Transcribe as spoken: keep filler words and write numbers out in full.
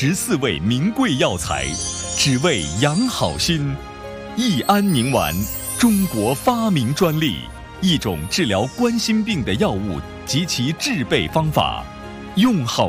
十四味名贵药材，只为养好心。益安宁丸，中国发明专利，一种治疗冠心病的药物及其制备方法，用好